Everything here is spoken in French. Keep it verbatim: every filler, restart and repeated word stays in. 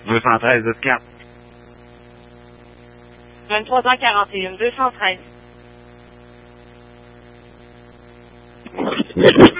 deux cent treize dix quatre. vingt-trois heures quarante et une, deux cent treize.